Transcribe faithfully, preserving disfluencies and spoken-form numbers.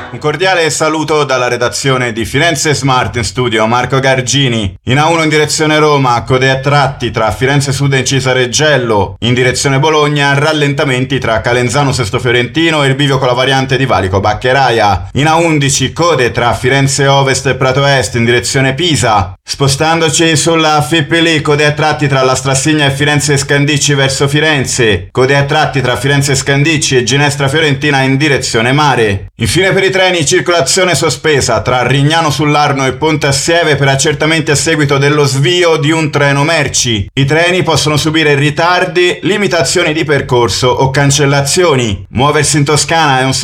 Un cordiale saluto dalla redazione di Firenze Smart in studio, Marco Gargini. In A uno in direzione Roma, code a tratti tra Firenze Sud e Cisareggello. In direzione Bologna, rallentamenti tra Calenzano Sesto Fiorentino e il bivio con la variante di Valico Baccheraia. In A undici, code tra Firenze Ovest e Prato Est in direzione Pisa. Spostandoci sulla F P L, code a tratti tra la Strassigna e Firenze Scandicci verso Firenze. Code a tratti tra Firenze Scandicci e Ginestra Fiorentina in direzione mare. Infine per i treni, circolazione sospesa tra Rignano sull'Arno e Ponte Assieve per accertamenti a seguito dello svio di un treno merci. I treni possono subire ritardi, limitazioni di percorso o cancellazioni. Muoversi in Toscana è un